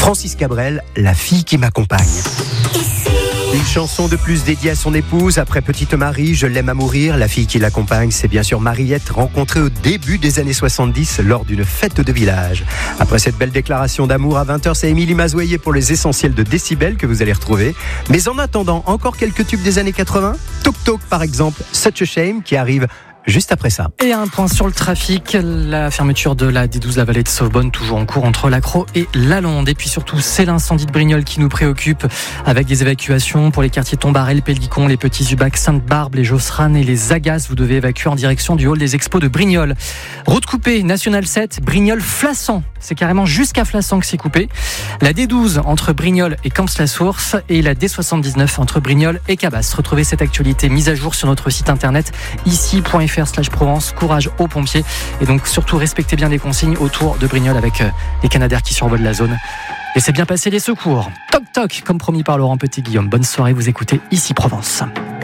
Francis Cabrel, La fille qui m'accompagne. Une chanson de plus dédiée à son épouse. Après Petite Marie, Je l'aime à mourir. La fille qui l'accompagne, c'est bien sûr Mariette, rencontrée au début des années 70 lors d'une fête de village. Après cette belle déclaration d'amour à 20h, c'est Émilie Mazoyer pour les essentiels de Décibel que vous allez retrouver. Mais en attendant, encore quelques tubes des années 80. Toc Toc par exemple, Such a Shame qui arrive juste après ça. Et un point sur le trafic, la fermeture de la D12, la vallée de Sauvebonne, toujours en cours entre l'Accro et Lalonde. Et puis surtout, c'est l'incendie de Brignoles qui nous préoccupe, avec des évacuations pour les quartiers Tombarel, Pellicon, les Petits-Ubac, Sainte-Barbe, les Josserane et les Agasses. Vous devez évacuer en direction du hall des expos de Brignoles. Route coupée, National 7, Brignoles-Flassan. C'est carrément jusqu'à Flassan que c'est coupé. La D12 entre Brignoles et Camps-la-Source et la D79 entre Brignoles et Cabas. Retrouvez cette actualité mise à jour sur notre site internet ici.fr/Provence. Courage aux pompiers et donc surtout respectez bien les consignes autour de Brignoles avec les Canadaires qui survolent la zone. Laissez bien passer les secours. Toc toc, comme promis par Laurent Petit-Guillaume. Bonne soirée, vous écoutez Ici Provence.